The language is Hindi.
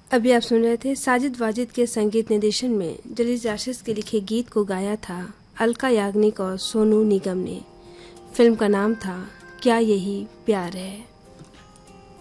अभी आप सुन रहे थे साजिद वाजिद के संगीत निर्देशन में जलील जाशिश के लिखे गीत को गाया था अलका याग्निक और सोनू निगम ने। फिल्म का नाम था क्या यही प्यार है।